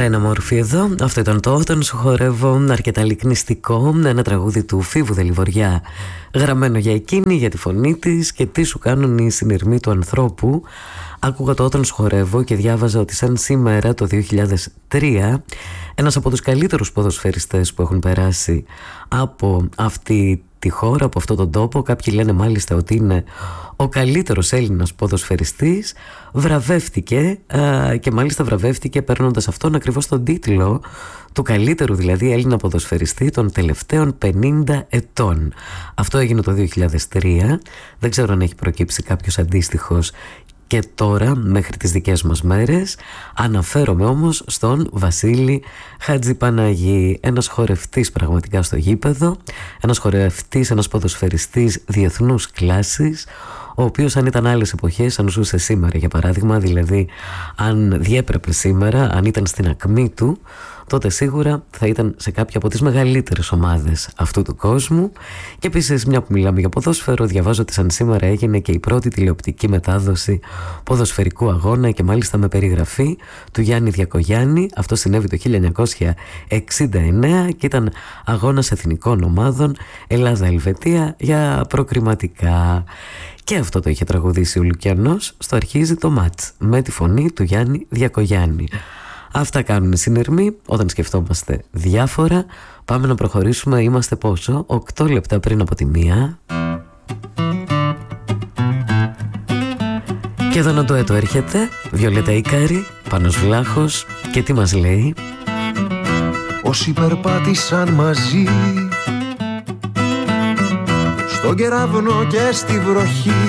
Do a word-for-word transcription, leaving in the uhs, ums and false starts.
Ρένα Μόρφη εδώ. Αυτό ήταν το «Όταν σου χορεύω», αρκετά λυκνιστικό, ένα τραγούδι του Φίβου Δελιβοριά, γραμμένο για εκείνη, για τη φωνή της και τι σου κάνουν οι συνειρμοί του ανθρώπου. Άκουγα το «Όταν σου χορεύω» και διάβαζα ότι σαν σήμερα το δύο χιλιάδες τρία ένας από τους καλύτερους ποδοσφαιριστές που έχουν περάσει από αυτή τη χώρα, από αυτόν τον τόπο, κάποιοι λένε μάλιστα ότι είναι ο καλύτερος Έλληνας ποδοσφαιριστής, βραβεύτηκε α, και μάλιστα βραβεύτηκε παίρνοντας αυτόν ακριβώς τον τίτλο του καλύτερου δηλαδή Έλληνα ποδοσφαιριστή των τελευταίων πενήντα ετών. Αυτό έγινε το δύο χιλιάδες τρία, δεν ξέρω αν έχει προκύψει κάποιος αντίστοιχος και τώρα μέχρι τις δικές μας μέρες. Αναφέρομαι όμως στον Βασίλη Χατζηπαναγή, ένας χορευτής πραγματικά στο γήπεδο, ένας χορευτής, ένας ποδοσφαιριστής διεθνούς κλάσης, ο οποίος αν ήταν άλλες εποχές, αν ζούσε σήμερα για παράδειγμα, δηλαδή αν διέπρεπε σήμερα, αν ήταν στην ακμή του, τότε σίγουρα θα ήταν σε κάποια από τις μεγαλύτερες ομάδες αυτού του κόσμου. Και επίσης, μια που μιλάμε για ποδόσφαιρο, διαβάζω ότι σαν σήμερα έγινε και η πρώτη τηλεοπτική μετάδοση ποδοσφαιρικού αγώνα και μάλιστα με περιγραφή του Γιάννη Διακογιάννη. Αυτό συνέβη το χίλια εννιακόσια εξήντα εννέα και ήταν αγώνας εθνικών ομάδων Ελλάδα-Ελβετία για προκριματικά. Και αυτό το είχε τραγουδήσει ο Λουκιανός στο «Αρχίζει το μάτς» με τη φωνή του Γιάννη Διακογιάννη. Αυτά κάνουν οι συνειρμοί όταν σκεφτόμαστε διάφορα. Πάμε να προχωρήσουμε. Είμαστε πόσο? οκτώ λεπτά πριν από τη μία. Και εδώ να το έτο έρχεται Βιολέτα Ίκαρη, Πάνος Βλάχος. Και τι μας λέει? Όσοι περπάτησαν μαζί στον κεραυνό και στη βροχή,